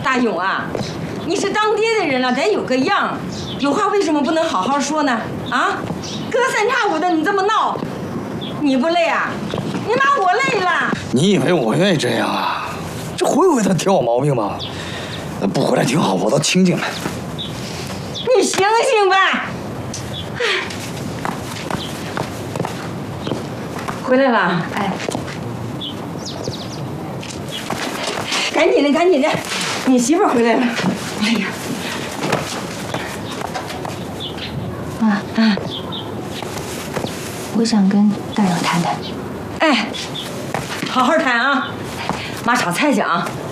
大勇啊，你是当爹的人了，得有个样，有话为什么不能好好说呢？啊，隔三差五的你这么闹，你不累啊？你把我累了。 你以为我愿意这样啊？这回回他挑我毛病吗？不回来挺好，我倒清静了。 你醒醒吧！回来了，哎，赶紧的，赶紧的，你媳妇儿回来了。哎呀， 妈，我想跟大勇谈谈。 哎，好好谈啊，妈炒菜去啊。